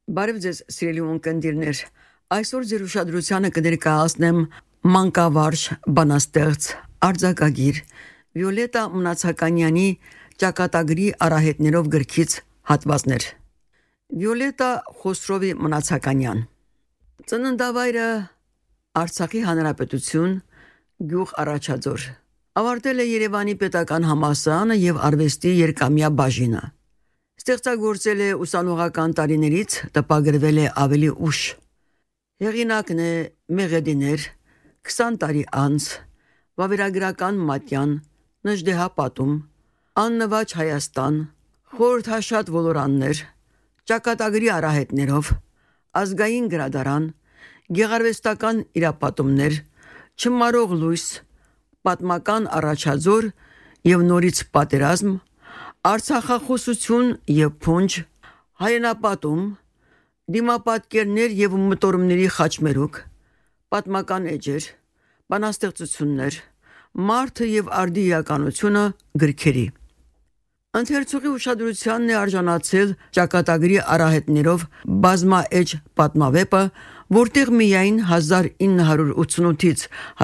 Բարև ձեզ, սիրելի ունկնդիրներ։ Այսօր ձեր ուշադրությանը կներկայացնեմ մանկավարժ, բանաստեղծ, արձակագիր Վիոլետա Մնացականյանի ճակատագրի արահետներով գրքից հատվածներ։ Վիոլետա Խոսրովի Մնացականյան։ Ծննդավայրը Արցախի Հանրապետություն, գյուղ Առաջաձոր։ Ավարտել է Երևանի պետական համալսարանը եւ արվեստի երկամյա բաժինը։ Ստեղծագործել է ուսանողական տարիներից, տպագրվել է ավելի ուշ։ Հեղինակն է Մեղեդիներ, 20 տարի անց, վավերագրական մատյան, Նժդեհապատում, Աննվաճ Հայաստան, խորհրդաշատ ոլորաններ, ճակատագրի արահետներով, ազգային գրադարան, գեղարվեստական իրապատումներ, Չմարող լույս, պատմական Առաջաձոր եւ նորից պատերազմ, Արցախախոսություն եւ փունջ, հայրենապատում, դիմապատկերներ եւ մտորումների խաչմերուկ, պատմական էջեր, բանաստեղծություններ, մարդը եւ արդի իրականությունը գրքերի։ Ընթերցողի ուշադրությանն է արժանացել ճակատագրի արահետներով բազմաէջ պատմավեպը, որտեղ միայն 1988-ից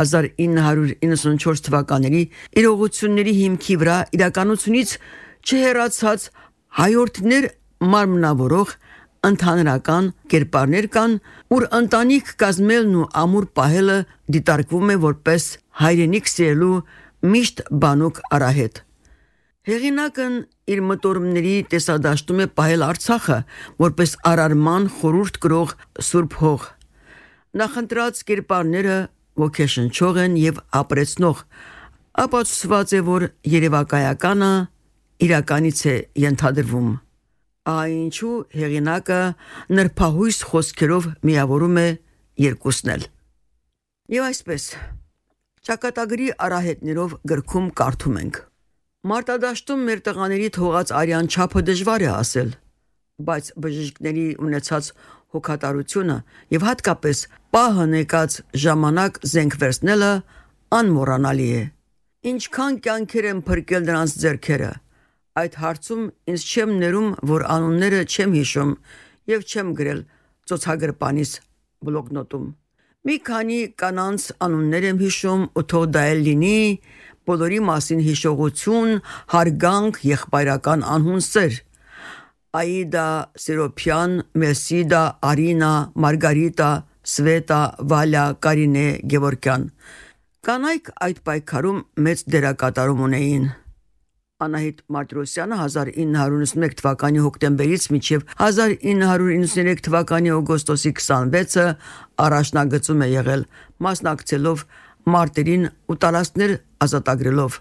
1994 թվականների իրողությունների հիմքի վրա իրականությունից չհեռացած հայորդներ մարմնավորող ընդհանրական կերպարներ կան, ուր ընտանիք կազմելն ու ամուր պահելը դիտարկվում է որպես հայրենիք սիրելու միշտ բանուկ արահետ։ Հեղինակն իր մտորումների տեսադաշտում է պահել Արցախը որպես արարման խորհուրդ կրող սուրբ հող։ Նախընտրած կերպարները ոգեշնչող են եւ ապրեցնող, ապացուցված է, որ երևակայականը իրականից է ենթադրվում։ Այնչու հեղինակը նրբահույս խոսքերով միավորում է երկուսն էլ։ Եվ այսպես, ճակատագրի արահետներով գրքում կարդում ենք. Մարտադաշտում մեր տղաների թողած արյան չափը դժվար է ասել, բայց բժիշկների ունեցած հոգատարությունը եւ հատկապես պահը նեկած ժամանակ զենք վերցնելը անմոռանալի է։ Ինչքան կյանքեր են փրկել նրանց ձեռքերը։ Այդ հարցում ինձ չեմ ներում, որ անունները չեմ հիշում եւ չեմ գրել ծոցագրպանիս բլոկնոտում։ Մի քանի կանանց անուններ եմ հիշում, ու թող դա էլ լինի բոլորի մասին հիշողություն, հարգանք, եղբայրական անհուն սեր։ Աիդա, Սերոփյան, Մեսիդա, Արինա, Մարգարիտա, Սվետա, Վալյա, Կարինե, Գևորգյան։ Կանայք այդ պայքարում մեծ դերակատարում ունեին։ Անահիտ Մարտիրոսյանը 1991 թվականի հոկտեմբերից մինչև 1993 թվականի օգոստոսի 26-ը առաջնագծում է եղել, մասնակցելով մարտերին ու տարածքներ ազատագրելով։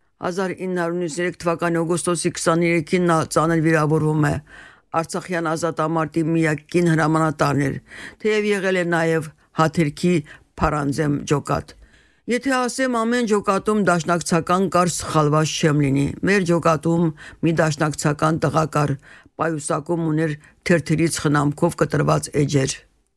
1993 թվականի օգոստոսի 23-ին նա ծանր վիրավորվում է։ Արցախյան ազատամարտի միակ կին հրամանատարն էր, թեև եղել է նաև հաթերքի փարանձեմ ջոկատ։ Եթե ասեմ ամեն ջոկատում դաշնակցական կար, սխալված չեմ լինի։ Մեր ջոկատում մի դաշնակցական տղա կար, պայուսակում ուներ թերթերից խնամքով կտրված էջեր։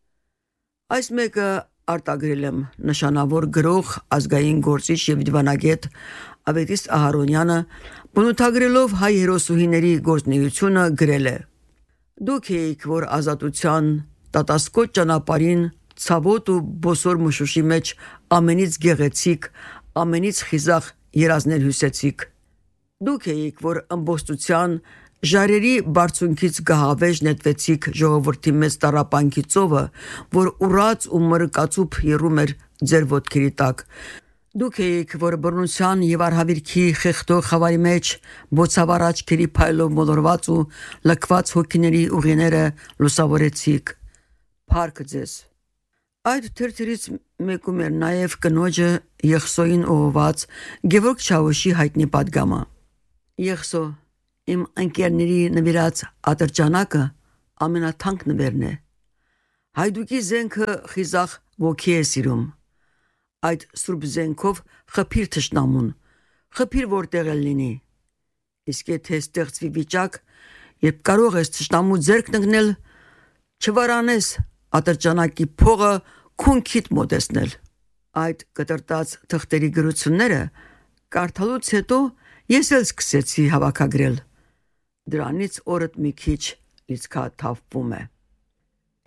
Այս մեկը արտագրել եմ նշանավոր գրող, ազգային գործիչ եւ դիվանագետ Ավետիս Ահարոնյանը, բնութագրելով հայ հերոսուհիների գործունեությունը գրել է. Դուք եք, որ ազատության տատասկոտ ճանապարհին ցավոտ ու բոսոր մշուշի մեջ ամենից գեղեցիկ, ամենից խիզախ երազներ հյուսեցիք։ Դուք եք, որ ըմբոստության ժարերի բարձունքից գահավեժ նետվեցիք ժողովրդի մեծ տառապանքի ծովը, որ ուռած ու մրկացուփ եռում էր ձեր ոտքերի տակ։ Դուք եք, որ բռնության եւ արհավիրքի խեղդող խավարի մեջ բոցավառ աչքերի փայլով մոլորված ու լքված հոգիների ուղիները լուսավորեցիք։ Փառք ձեզ։ Այդ թերթերից մեկում էր նաև կնոջը Եղսոյին ուղղված Գևորգ Չավուշի հայտնի պատգամը։ Եղսո, իմ ընկերների նվիրած ատրճանակը ամենաթանկ նվերն է։ Հայդուկի զենքը խիզախ ոգի է սիրում։ Այդ սուրբ զենքով խփիր թշնամուն, խփիր որտեղ էլ լինի։ Իսկ եթե ստեղծվի վիճակ, երբ կարող ես թշնամու ձեռքն ընկնել, չվարանես ատրճանակի փողը քունքիդ մոտեցնել։ Այդ կտրտած թղթերի գրությունները կարդալուց հետո ես էլ սկսեցի հավաքագրել։ Դրանից օրդ մի քիչ լիցքաթափվում է։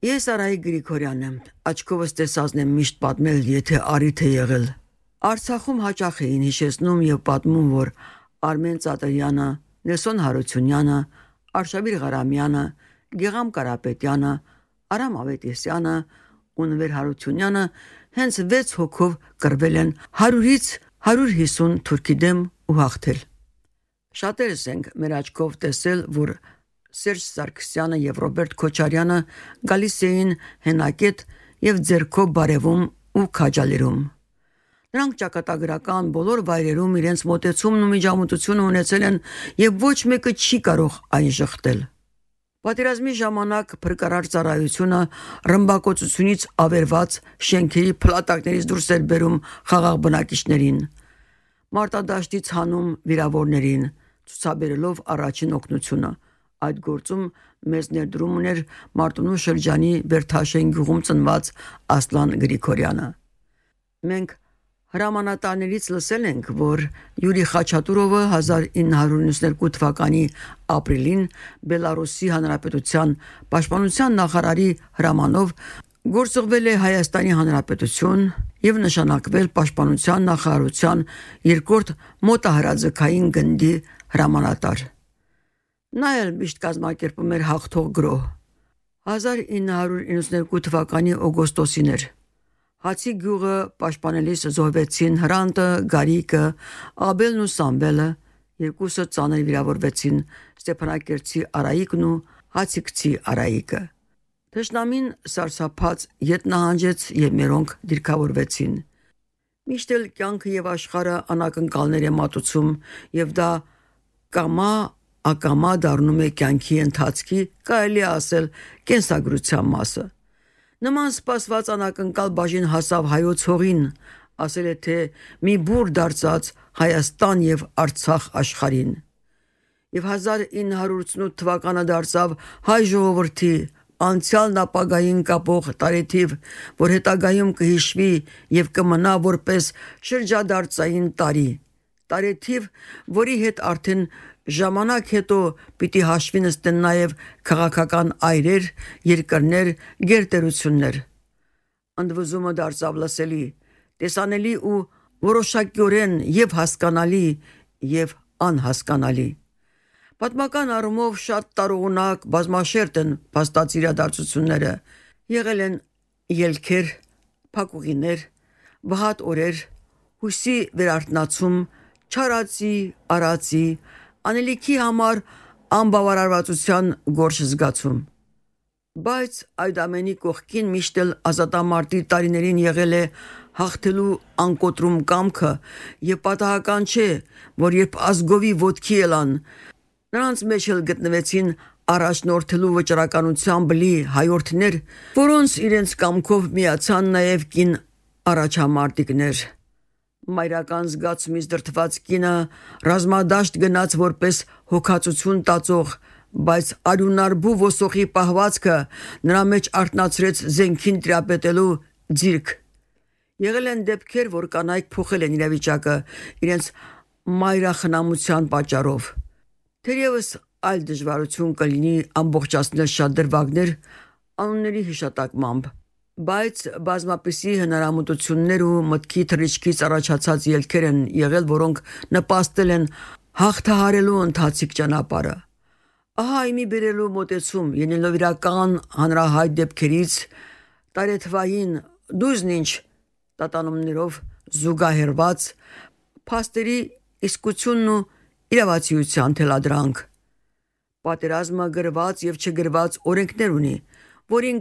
Ես Արայիկ Գրիգորյանն եմ, աչքովս տեսածն եմ միշտ պատմել, եթե արիթ է եղել։ Արցախում հաճախ էին հիշեցնում եւ պատմում, որ Արմեն Ծատրյանը, Նեսոն Հարությունյանը, Արշավիր Ղարամյանը, Գեգամ Կարապետյանը, Արամ Ավետիսյանը ու Նվեր Հարությունյանը հենց 6 հոգով կռվել են 100-ից 150 թուրքի դեմ ու հաղթել։ Շատերս ենք մեր աչքով տեսել, որ Սերժ Սարգսյանը եւ Ռոբերտ Քոչարյանը գալիս էին հենակետ եւ ձեռքով բարևում ու քաջալերում։ Նրանք ճակատագրական բոլոր վայրերում իրենց մոտեցումն ու միջամտությունը ունեցել են եւ ոչ մեկը չի կարող այն շղթել։ Պատերազմի ժամանակ փրկարար ծառայությունը ռմբակոծությունից ավերված շենքերի փլատակներից դուրս էր բերում խաղաղ բնակիչներին, մարտադաշտից հանում վիրավորներին, ցուցաբերելով առաջին օգնությունը։ Այդ գործում մեծ ներդրում ուներ Մարտունու շրջանի Բերթաշեն գյուղում ծնված Ասլան Գրիգորյանը։ Մենք հրամանատարներից լսել ենք, որ Յուրի Խաչատուրովը 1992 թվականի ապրիլին Բելարուսի Հանրապետության պաշտպանության նախարարի հրամանով գործուղվել է Հայաստանի Հանրապետություն եւ նշանակվել պաշտպանության նախարարության 2-րդ մոտահրաձգային գնդի հրամանատար։ Նա էլ միշտ կազմակերպում էր հաղթող գրոհ։ 1992 թվականի օգոստոսին էր։ Հացի գյուղը պաշտպանելիս զոհվեցին Հրանտը, Գարիկը, Աբելն ու Սամվելը, երկուսը ծանր վիրավորվեցին Ստեփանակերտի Արայիկն ու Հացիկցի Արայիկը։ Թշնամին սարսափած ետ նահանջեց եւ մերոնք դիրքավորվեցին։ Միշտ էլ կյանքը եւ աշխարհը անակնկալներ է մատուցում եւ դա ակամա դառնում է կյանքի ընթացքի, կարելի է ասել, կենսագրության մասը։ Նման սպասված անակնկալ բաժին հասավ հայոց հողին, ասել է թե մի բուր դարձած Հայաստան եւ Արցախ աշխարհին։ Եվ 1988 թվականը դարձավ հայ ժողովրդի անցյալն ապագային կապող տարեթիվ, որ հետագայում կհիշվի եւ կմնա որպես շրջադարձային տարեթիվ, որի հետ արդեն ժամանակ հետո պիտի հաշվի նստեն նաև քաղաքական այրեր, երկրներ, գերտերություններ։ Ընդվզումը դարձավ լսելի, տեսանելի ու որոշակիորեն եւ հասկանալի եւ անհասկանալի։ Պատմական առումով շատ տարողունակ բազմաշերտ են փաստած իրադարձությունները, եղել են ելքեր, փակուղիներ, վհատ օրեր, հույսի վերարտնացում, չարացի, արացի, անելիքի համար անբավարարվածության գորշ զգացում։ Բայց այդ ամենի կողքին միշտ էլ ազատամարտի տարիներին եղել է հաղթելու անկոտրում կամքը եւ պատահական չէ, որ երբ ազգովի ոտքի ելան, նրանց մեջ էլ գտնվեցին առաջնորդելու վճռականության բլի հայորդներ, որոնց իրենց կամքով միացան նաեւ կին առաջամարտիկներ։ Մայրական զգացումից դրդված կինը ռազմադաշտ գնաց որպես հոգացություն տածող, բայց արյունարբու ոսոխի պահվածքը նրա մեջ արթնացրեց զենքին տրապետելու ձիրք։ Եղել են դեպքեր, որ կանայք փոխել են իրավիճակը իրենց մայրախնամության պատճառով։ Թերևս այլ դժվարություն կլինի ամբողջացնել շատ դրվագներ անունների հիշատակմամբ, բայց բազմապիսի հնարամտություններ ու մտքի թռիչքից առաջացած ելքեր են եղել, որոնք նպաստել են հաղթահարելու ընթացիկ ճանապարհը։ Ահա իմի բերելու մոտեցում, ելնելով իրական հանրահայտ դեպքերից, տարեթվային դուզնինչ տատանումներով զուգահեռված փաստերի իսկությունն ու իրավացիության թելադրանք։ Պատերազմը գրված եւ չգրված օրենքներ ունի, որին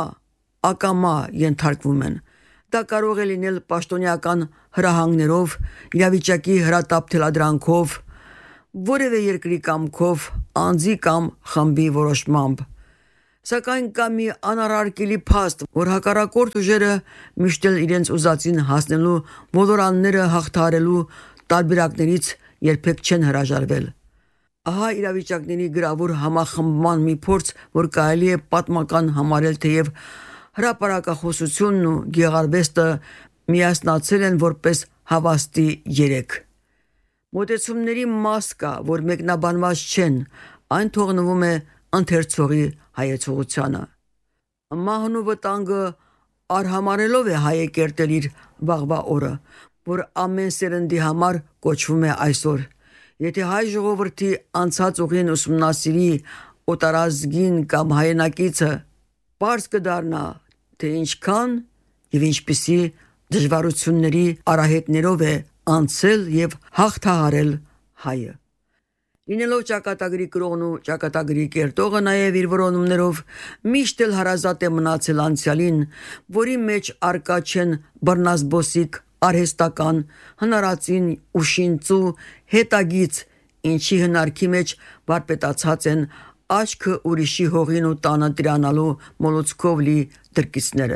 ակամա ենթարկվում են։ Դա կարող է լինել պաշտոնյական հրահանգներով, իրավիճակի հրատապ թելադրանքով, որևէ երկրի կամքով, անձի կամ խմբի որոշմամբ։ Սակայն կա մի անառարկելի փաստ, որ հակառակորդ ուժերը միշտ էլ իրենց ուզածին հասնելու ոլորանները հաղթահարելու տարբերակներից երբեք չեն հրաժարվել։ Ահա իրավիճակների գրավոր համախմբման մի փորձ, որ կարելի է պատմական համարել, թեև հրապարակախոսությունն ու գեղարվեստը միասնացել են որպես հավաստի երեք։ Մոտեցումների մաս կա, որ մեկնաբանված չեն, այն թողնվում է ընթերցողի հայեցողությանը։ Մահն ու վտանգը արհամարելով է հայը կերտել իր վաղվա օրը, որ ամեն սերնդի համար կոչվում է այսօր։ Եթե հայ ժողովրդի անցած ուղին ուսումնասիրի օտարազգին կամ հայրենակիցը, պարզ կդառնա, թե ինչքան եւ ինչպիսի դժվարությունների արահետներով է անցել եւ հաղթահարել հայը։ Լինելով ճակատագրի կրողն ու ճակատագրի կերտողը նաև իր որոնումներով միշտ էլ հարազատ է մնացել անցյալին, որի մեջ արկա չեն բռնազբոսիկ, արհեստական, հնարածին ու շինծու հետագից, ինչի հնարքի մեջ վարպետացած են աչքը ուրիշի հողին ու տանը տրանալու մոլուցքով լի դրկիցները։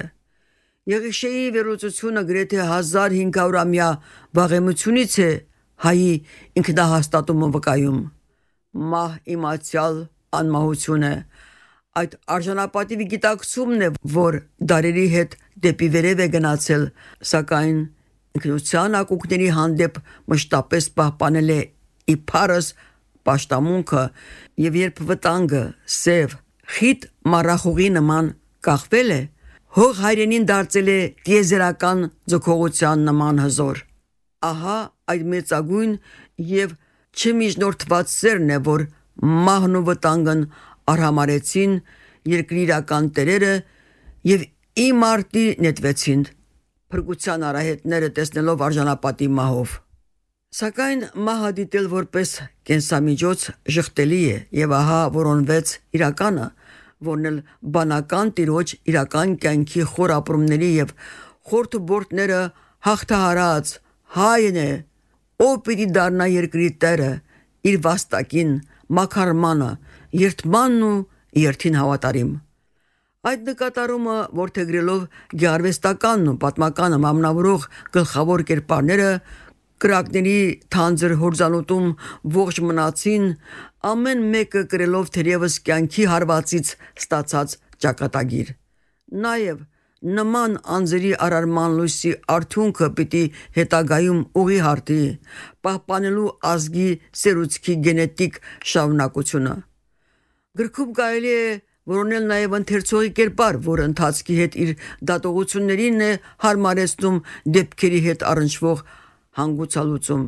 Եղիշեի վերլուծությունը գրեթե 1500-ամյա վաղեմությունից է հայի ինքնահաստատումը վկայում։ Մահ իմացյալ անմահություն է, այդ արժանապատիվ գիտակցումն է, որ դարերի հետ դեպի վերև է գնացել, սակայն ինքնության ակունքների հանդեպ մշտապես պահպանել է իբարս պաշտամունքը, եւ երբ վտանգը սև խիտ մառախուղի նման կախվել է, հող հայրենին դարձել է տիեզերական ձգողության նման հզոր։ Ահա այդ մեծագույն եւ չմիջնորդված սերն է, որ մահն ու վտանգն արհամարեցին երկրի իրական տերերը եւ իմարտի նետվեցին փրկության արահետները տեսնելով արժանապատի մահով։ Սակայն մահը դիտել որպես կենսամիջոց ժխտելի է եւ ահա որոնվեց իրականը, որն էլ բանական տիրոջ իրական կյանքի խոր ապրումների եւ խորթբորտները հաղթահարած հայն է, ով պիտի դառնա երկրի տերը, իր վաստակին, մաքարմանը, երթմանն ու երթին հավատարիմ։ Այդ նկատառումը որդեգրելով գեղարվեստականն ու պատմականը մամնավորող գլխավոր կերպարները կրակների թանձր հորձանուտում ողջ մնացին, ամեն մեկը կրելով թերևս կյանքի հարվածից ստացած ճակատագիր։ Նաև նման անձերի արարման լույսի արդյունքը պիտի հետագայում ուղի հարտի, պահպանելու ազգի սերուցքի գենետիկ շարունակությունը։ Գրքում կարելի է որոնել նաև ընթերցողի կերպար, որ ընթացքի հետ իր դատողություններին է հարմարեցնում դեպքերի հետ առնչվող հանգուցալուծում։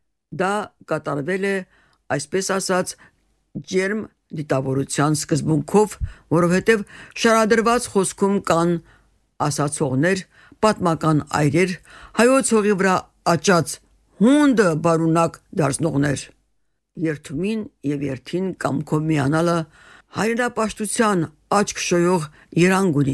Դա կատարվել է, այսպես ասած, ջերմ դիտավորության սկզբունքով, որովհետև շարադրված խոսքում կան ասացողներ, պատմական այրեր, հայոց հողի վրա աճած հունդը բարունակ դարձնողներ։ Երթումին եւ երթին կամքով միանալը հայրենապաշտության աչք շոյող երանգ ունի։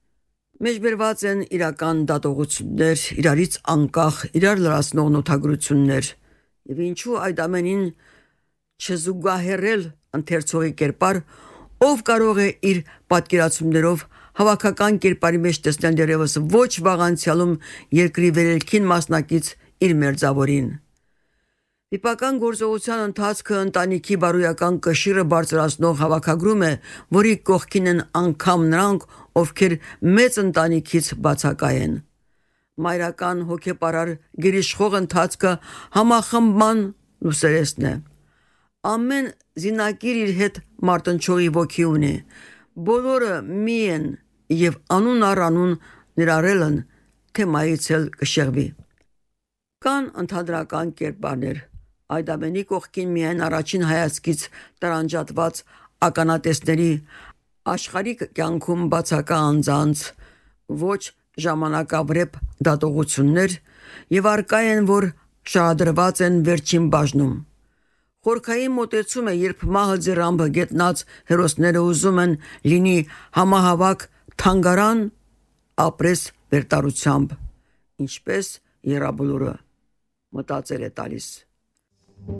Մեջբերված են իրական դատողություններ, իրարից անկախ, իրար լրացնող նոթագրություններ, եւ ինչու այդ ամենին չզուգահեռել ընթերցողի կերպար, ով կարող է իր պատկերացումներով հավաքական կերպարի մեջ տեսնել դեռևս ոչ վաղ անցյալում երկրի վերելքին մասնակից իր մերձավորին։ Վիպական գործողության ընթացքը ընտանիքի բարոյական կշիռը բարձրացնող հավաքագրում է, որի կողքին են անգամ նրանք, ովքեր մեծ ընտանիքից բացակայ են։ Մայրական հոգեպարար գերիշխող ընթացքը համախմբման լուսերեսն է։ Ամեն զինակիր իր հետ մարտնչողի ոգի ունի, բոլորը մի են եւ անուն առ անուն ներառելն թեմայից էլ կշեղվի։ Կան ընդհանրական կերպարներ, այդ ամենի կողքին միայն առաջին հայացքից տարանջատված ականատեսների աշխարհիկ կյանքում բացակա անձանց ոչ ժամանակավրեպ դատողություններ եւ արկա են, որ շահադրված են վերջին բաժնում։ Խորքային մոտեցում է, երբ մահը ձեռամբը գետնած հերոսները ուզում են լինի համահավաք թանգարան, ապրես վերտարությամբ, ինչպես Եռաբլուրը մտածել է տալիս։